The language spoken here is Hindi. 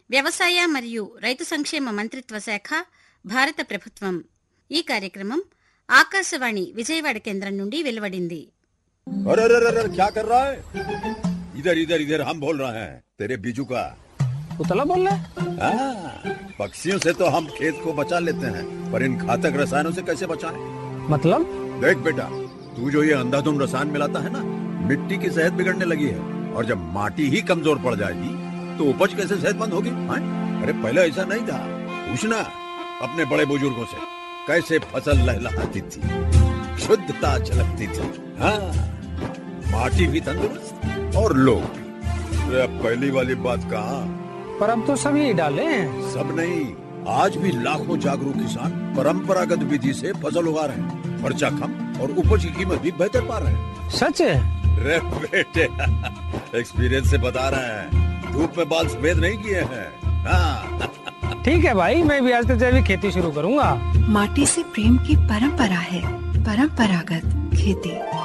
వ్యవసాయ మరియు రైతు సంక్షేమ మంత్రిత్వ శాఖ, భారత ప్రభుత్వం. ఈ కార్యక్రమం ఆకాశవాణి విజయవాడ కేంద్రం నుండి వెలువడింది. अरे अरे अरे अरे, क्या कर रहा है? इधर इधर इधर हम बोल रहे हैं तेरे बीजू का। उतला बोल रहा है? पक्षियों से तो हम खेत को बचा लेते हैं, पर इन घातक रसायनों से कैसे बचाएं? मतलब? देख बेटा, तू जो ये अंधाधुंध रसायन मिलाता है ना, मिट्टी की सेहत बिगड़ने लगी है। और जब माटी ही कमजोर पड़ जाएगी तो उपज कैसे सेहतमंद होगी? अरे पहले ऐसा नहीं था। पूछना अपने बड़े बुजुर्गों से, कैसे फसल लहलहाती थी, शुद्धता झलकती थी। हाँ, माटी भी तंदुरुस्त और लोग भी। अब पहली वाली बात कहाँ? पर अब तो सभी डाले हैं। सब नहीं, आज भी लाखों जागरूक किसान परंपरागत विधि से फसल उगा रहे हैं। खर्चा कम और उपज की कीमत भी बेहतर पा रहे हैं। सच है? रे बेटे, एक्सपीरियंस से बता रहे हैं, धूप में बाल सफेद नहीं किए हैं। हाँ। ठीक है भाई, मैं भी आज से जैविक खेती शुरू करूंगा। माटी से प्रेम की परंपरा है, परंपरागत खेती।